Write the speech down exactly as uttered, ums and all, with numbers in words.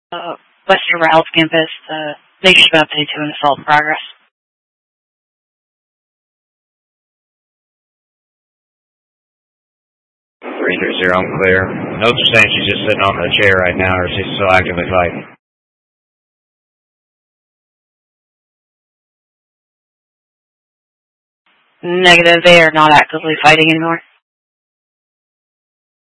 uh, West River Health Campus. Uh, leadership update to an assault in progress. three three zero, I'm clear. No saying she's just sitting on the chair right now, or she's still actively fighting. Negative, they are not actively fighting anymore.